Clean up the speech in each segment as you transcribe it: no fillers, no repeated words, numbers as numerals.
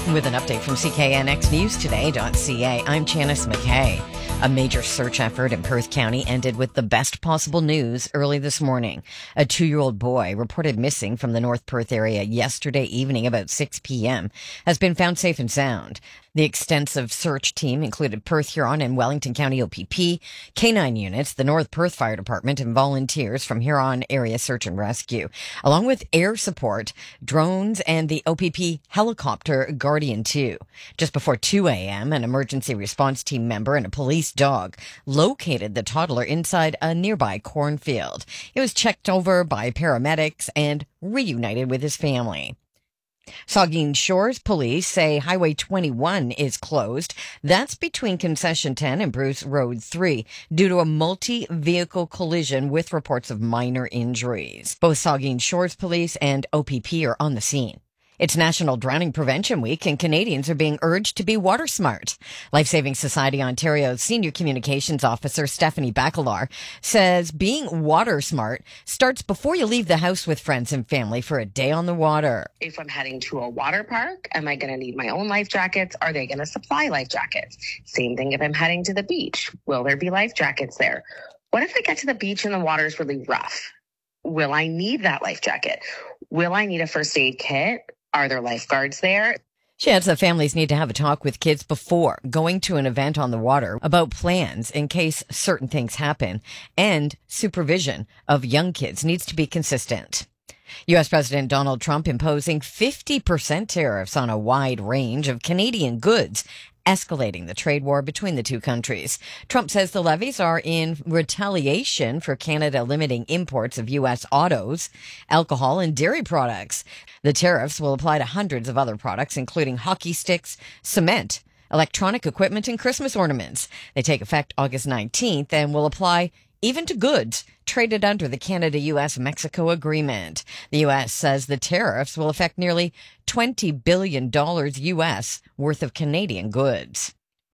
With an update from CKNXNewsToday.ca, I'm Janice McKay. A major search effort in Perth County ended with the best possible news early this morning. A 2-year-old boy reported missing from the North Perth area yesterday evening about 6 p.m. has been found safe and sound. The extensive search team included Perth, Huron, and Wellington County OPP, K-9 units, the North Perth Fire Department, and volunteers from Huron Area Search and Rescue, along with air support, drones, and the OPP helicopter Guardian 2. Just before 2 a.m., an emergency response team member and a police dog located the toddler inside a nearby cornfield. He was checked over by paramedics and reunited with his family. Saugeen Shores police say Highway 21 is closed. That's between Concession 10 and Bruce Road 3 due to a multi-vehicle collision with reports of minor injuries. Both Saugeen Shores police and OPP are on the scene. It's National Drowning Prevention Week, and Canadians are being urged to be water smart. Lifesaving Society Ontario's Senior Communications Officer Stephanie Bacalar says being water smart starts before you leave the house with friends and family for a day on the water. If I'm heading to a water park, am I going to need my own life jackets? Are they going to supply life jackets? Same thing if I'm heading to the beach. Will there be life jackets there? What if I get to the beach and the water's really rough? Will I need that life jacket? Will I need a first aid kit? Are there lifeguards there? She adds that families need to have a talk with kids before going to an event on the water about plans in case certain things happen, and supervision of young kids needs to be consistent. U.S. President Donald Trump imposing 50% tariffs on a wide range of Canadian goods, escalating the trade war between the two countries. Trump says the levies are in retaliation for Canada limiting imports of U.S. autos, alcohol, and dairy products. The tariffs will apply to hundreds of other products, including hockey sticks, cement, electronic equipment, and Christmas ornaments. They take effect August 19th and will apply even to goods traded under the Canada-U.S.-Mexico agreement. The U.S. says the tariffs will affect nearly $20 billion U.S. worth of Canadian goods.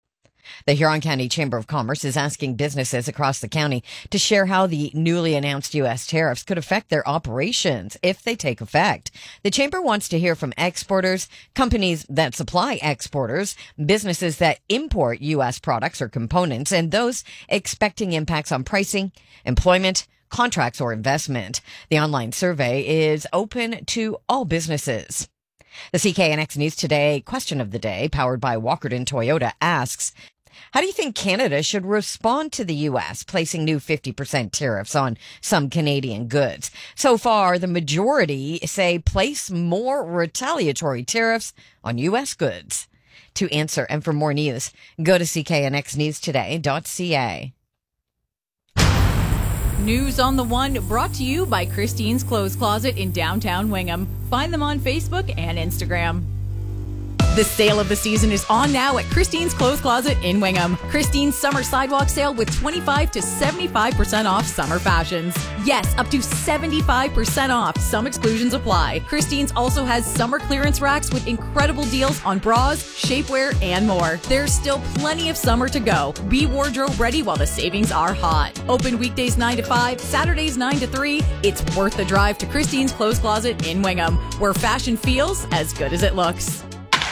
The Huron County Chamber of Commerce is asking businesses across the county to share how the newly announced U.S. tariffs could affect their operations if they take effect. The Chamber wants to hear from exporters, companies that supply exporters, businesses that import U.S. products or components, and those expecting impacts on pricing, employment, contracts, or investment. The online survey is open to all businesses. The CKNX News Today question of the day, powered by Walkerton Toyota, asks, how do you think Canada should respond to the U.S. placing new 50% tariffs on some Canadian goods? So far, the majority say place more retaliatory tariffs on U.S. goods. To answer and for more news, go to CKNXNewsToday.ca. News on the One brought to you by Christine's Clothes Closet in downtown Wingham. Find them on Facebook and Instagram. The sale of the season is on now at Christine's Clothes Closet in Wingham. Christine's summer sidewalk sale with 25 to 75% off summer fashions. Yes, up to 75% off. Some exclusions apply. Christine's also has summer clearance racks with incredible deals on bras, shapewear, and more. There's still plenty of summer to go. Be wardrobe ready while the savings are hot. Open weekdays 9 to 5, Saturdays 9 to 3. It's worth the drive to Christine's Clothes Closet in Wingham, where fashion feels as good as it looks.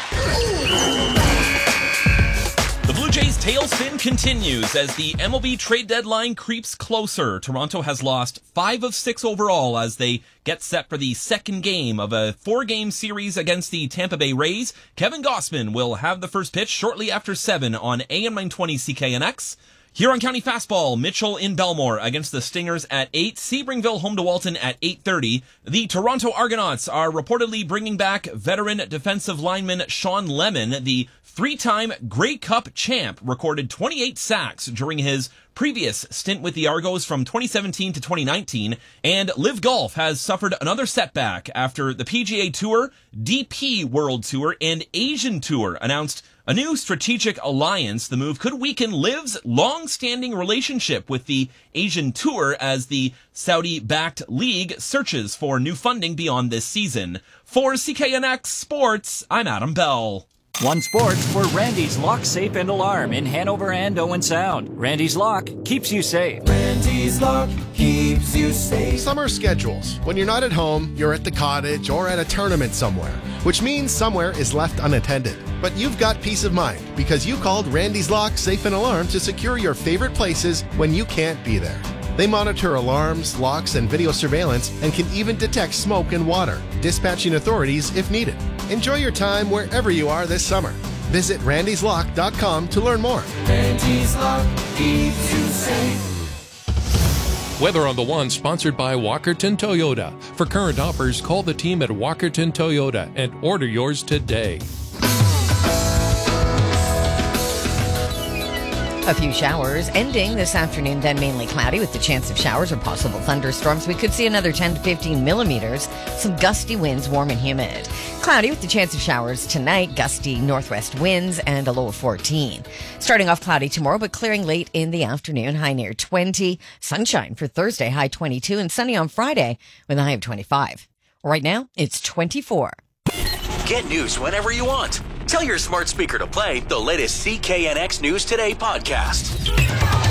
The Blue Jays' tailspin continues as the MLB trade deadline creeps closer. Toronto has lost 5 of 6 overall as they get set for the second game of a 4-game series against the Tampa Bay Rays. Kevin Gausman will have the first pitch shortly after 7 on AM 920 CKNX. Huron County Fastball, Mitchell in Belmore against the Stingers at 8. Sebringville home to Walton at 8:30. The Toronto Argonauts are reportedly bringing back veteran defensive lineman Sean Lemon. The 3-time Grey Cup champ recorded 28 sacks during his previous stint with the Argos from 2017 to 2019. And Live Golf has suffered another setback after the PGA Tour, DP World Tour, and Asian Tour announced a new strategic alliance. The move could weaken Liv's long-standing relationship with the Asian Tour as the Saudi-backed league searches for new funding beyond this season. For CKNX Sports, I'm Adam Bell. One Sports for Randy's Lock, Safe, and Alarm in Hanover and Owen Sound. Randy's Lock keeps you safe. Randy's Lock keeps you safe. Summer schedules. When you're not at home, you're at the cottage or at a tournament somewhere, which means somewhere is left unattended. But you've got peace of mind because you called Randy's Lock, Safe, and Alarm to secure your favorite places when you can't be there. They monitor alarms, locks, and video surveillance and can even detect smoke and water, dispatching authorities if needed. Enjoy your time wherever you are this summer. Visit randyslock.com to learn more. Randy's Lock keeps you safe. Weather on the One, sponsored by Walkerton Toyota. For current offers, call the team at Walkerton Toyota and order yours today. A few showers ending this afternoon, then mainly cloudy with the chance of showers or possible thunderstorms. We could see another 10 to 15 millimeters. Some gusty winds, warm and humid. Cloudy with the chance of showers tonight, gusty northwest winds, and a low of 14. Starting off cloudy tomorrow, but clearing late in the afternoon, high near 20. Sunshine for Thursday, high 22, and sunny on Friday with a high of 25. Right now, it's 24. Get news whenever you want. Tell your smart speaker to play the latest CKNX News Today podcast.